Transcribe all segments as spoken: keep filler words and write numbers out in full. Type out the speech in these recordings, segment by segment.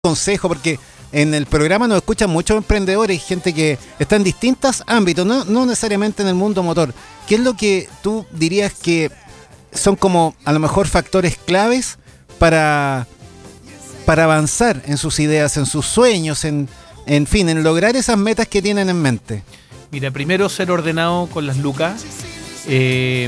consejo, porque en el programa nos escuchan muchos emprendedores y gente que está en distintos ámbitos, no, no necesariamente en el mundo motor. ¿Qué es lo que tú dirías que son como a lo mejor factores claves para, para avanzar en sus ideas, en sus sueños, en, en fin, en lograr esas metas que tienen en mente? Mira, primero ser ordenado con las lucas. Eh,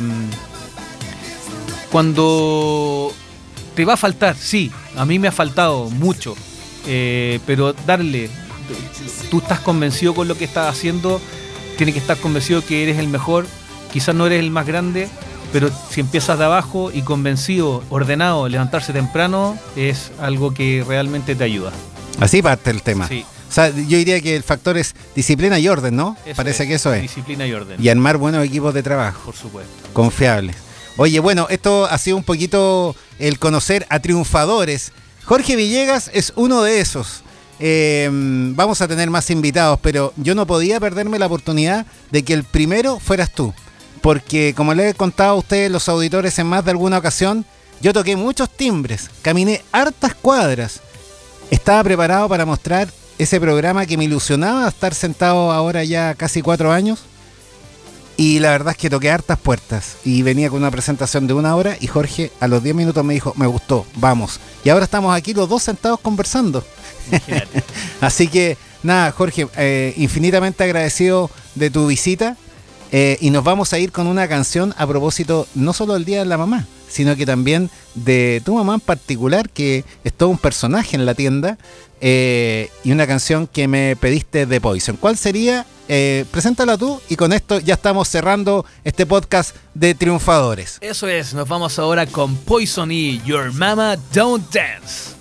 cuando te va a faltar, sí, a mí me ha faltado mucho. Eh, pero darle, tú estás convencido con lo que estás haciendo, tienes que estar convencido que eres el mejor, quizás no eres el más grande, pero si empiezas de abajo y convencido, ordenado, levantarse temprano, es algo que realmente te ayuda. Así parte el tema. Sí. O sea, yo diría que el factor es disciplina y orden, ¿no? Eso Parece es, que eso es. disciplina y orden. Y armar buenos equipos de trabajo. Por supuesto. Confiables. Oye, bueno, esto ha sido un poquito el conocer a triunfadores. Jorge Villegas es uno de esos. Eh, vamos a tener más invitados, pero yo no podía perderme la oportunidad de que el primero fueras tú. Porque, como les he contado a ustedes, los auditores, en más de alguna ocasión, yo toqué muchos timbres, caminé hartas cuadras. Estaba preparado para mostrar ese programa que me ilusionaba estar sentado ahora ya casi cuatro años. Y la verdad es que toqué hartas puertas y venía con una presentación de una hora y Jorge a los diez minutos me dijo, me gustó, vamos. Y ahora estamos aquí los dos sentados conversando. Así que nada, Jorge, eh, infinitamente agradecido de tu visita eh, y nos vamos a ir con una canción a propósito no solo del Día de la Mamá, sino que también de tu mamá en particular, que es todo un personaje en la tienda, eh, y una canción que me pediste de Poison. ¿Cuál sería? Eh, preséntala tú y con esto ya estamos cerrando este podcast de triunfadores. Eso es, nos vamos ahora con Poison y Your Mama Don't Dance.